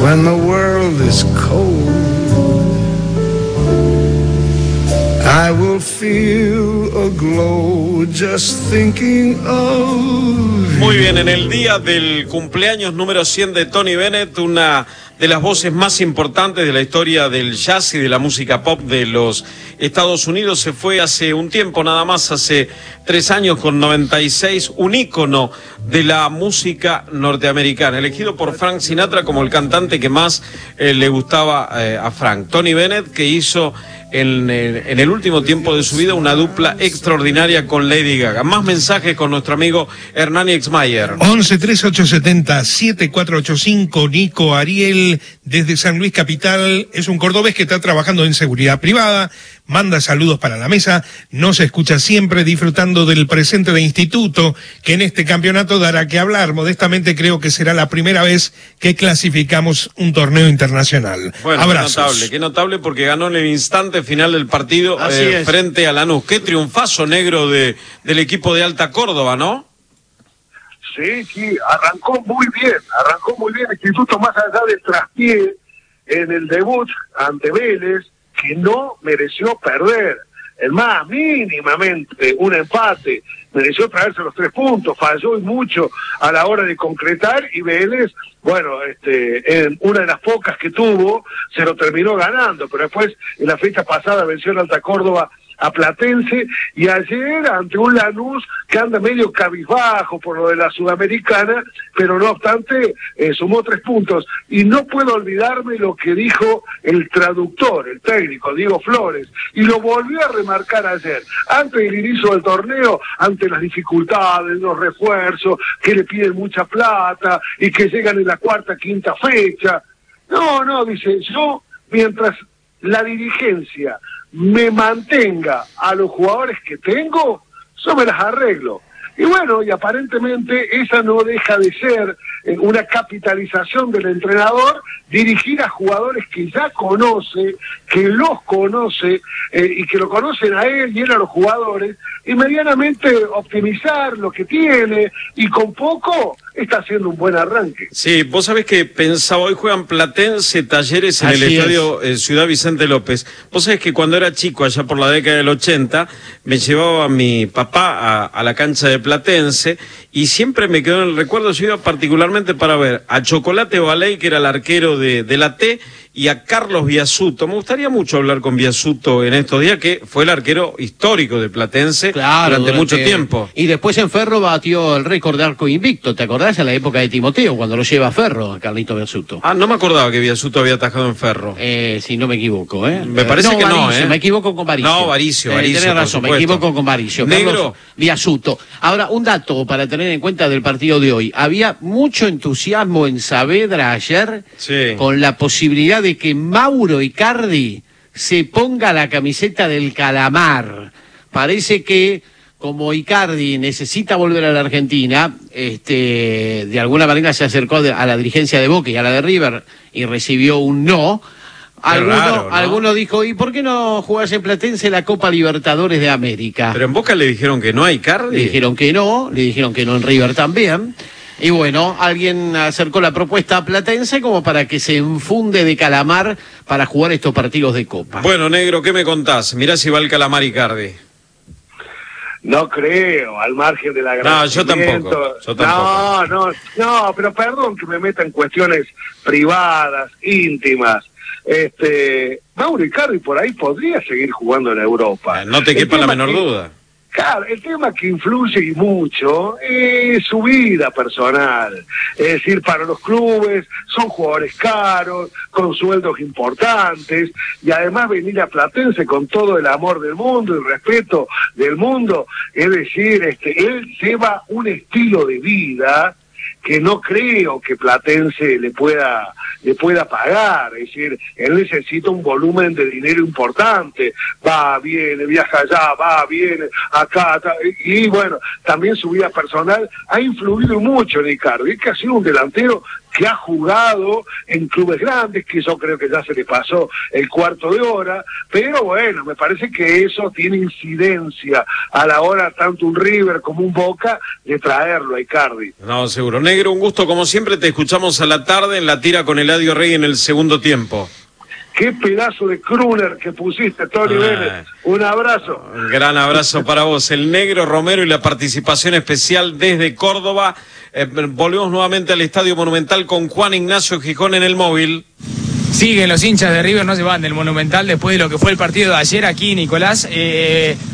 when the world is cold, I will feel a glow just thinking of. Muy bien, en el día del cumpleaños número 100 de Tony Bennett, una de las voces más importantes de la historia del jazz y de la música pop de los Estados Unidos, se fue hace un tiempo, nada más, hace 3 años, con 96, un ícono de la música norteamericana, elegido por Frank Sinatra como el cantante que más le gustaba a Frank. Tony Bennett, que hizo en el último tiempo de su vida una dupla extraordinaria con Lady Gaga. Más mensajes con nuestro amigo Hernán Exmayer. 11-3870-7485, Nico Ariel, desde San Luis Capital, es un cordobés que está trabajando en seguridad privada, manda saludos para la mesa, nos escucha siempre, disfrutando del presente de instituto, que en este campeonato dará que hablar. Modestamente creo que será la primera vez que clasificamos un torneo internacional. Bueno, abrazos. Qué notable, porque ganó en el instante final del partido frente a Lanús. Qué triunfazo, negro, del equipo de Alta Córdoba, ¿no? Sí, arrancó muy bien el instituto, más allá del traspié en el debut ante Vélez, que no mereció perder, el más mínimamente un empate, mereció traerse los 3 puntos, falló y mucho a la hora de concretar, y Vélez, bueno, en una de las pocas que tuvo, se lo terminó ganando, pero después, en la fecha pasada, venció en Alta Córdoba a Platense, y ayer ante un Lanús que anda medio cabizbajo por lo de la Sudamericana, pero no obstante sumó 3 puntos. Y no puedo olvidarme lo que dijo el traductor, el técnico Diego Flores, y lo volvió a remarcar ayer, antes del inicio del torneo, ante las dificultades, los refuerzos, que le piden mucha plata y que llegan en la 4ª, 5ª fecha. No, dice, yo, mientras la dirigencia me mantenga a los jugadores que tengo, yo me las arreglo. Y bueno, y aparentemente esa no deja de ser una capitalización del entrenador, dirigir a jugadores que ya conoce, que los conoce y que lo conocen a él y él a los jugadores, y medianamente optimizar lo que tiene, y con poco está haciendo un buen arranque. Sí, vos sabés que pensaba, hoy juegan Platense Talleres en el estadio Ciudad Vicente López. Vos sabés que cuando era chico, allá por la década del 80, me llevaba mi papá a la cancha de Platense, y siempre me quedó en el recuerdo, yo iba particularmente para ver a Chocolate Baley, que era el arquero de la T, y a Carlos Biasuto. Me gustaría mucho hablar con Biasuto en estos días, que fue el arquero histórico de Platense durante mucho tiempo. Y después en Ferro batió el récord de arco invicto, ¿te acordás? A la época de Timoteo, cuando lo lleva a Ferro, a Carlito Biasuto. Ah, no me acordaba que Biasuto había atajado en Ferro. Si no me equivoco, Me parece que Varicio, no, me equivoco con Varicio. No, Varicio. Tenés razón, me equivoco con Varicio. Negro. Biasuto. Ahora, un dato para tener en cuenta del partido de hoy. Había mucho entusiasmo en Saavedra ayer, con la posibilidad de que Mauro Icardi se ponga la camiseta del Calamar. Parece que, como Icardi necesita volver a la Argentina, de alguna manera se acercó a la dirigencia de Boca y a la de River y recibió un no. Alguno dijo, ¿y por qué no jugás en Platense la Copa Libertadores de América? Pero en Boca le dijeron que no a Icardi. Le dijeron que no en River también. Y bueno, alguien acercó la propuesta a Platense como para que se enfunde de Calamar para jugar estos partidos de Copa. Bueno, negro, ¿qué me contás? Mirá si va el Calamar Icardi. No creo, al margen de la gran. No, yo tampoco. No, pero perdón que me meta en cuestiones privadas, íntimas. Mauro Icardi por ahí podría seguir jugando en Europa. No te quepa la menor duda. Claro, el tema que influye y mucho es su vida personal. Es decir, para los clubes son jugadores caros, con sueldos importantes, y además venir a Platense con todo el amor del mundo y respeto del mundo. Es decir, él lleva un estilo de vida que no creo que Platense le pueda pagar. Es decir, él necesita un volumen de dinero importante, va, viene, viaja allá, va, viene, acá, y bueno, también su vida personal ha influido mucho en Icardi, que ha sido un delantero que ha jugado en clubes grandes, que yo creo que ya se le pasó el cuarto de hora, pero bueno, me parece que eso tiene incidencia a la hora, tanto un River como un Boca, de traerlo a Icardi. No, seguro. Negro, un gusto como siempre, te escuchamos a la tarde en la tira con Eladio Rey en el segundo tiempo. Qué pedazo de crooner que pusiste, Tony Bennett. Un abrazo. Un gran abrazo para vos. El Negro Romero y la participación especial desde Córdoba. Volvemos nuevamente al Estadio Monumental con Juan Ignacio Gijón en el móvil. Siguen los hinchas de River, no se van del Monumental después de lo que fue el partido de ayer aquí, Nicolás.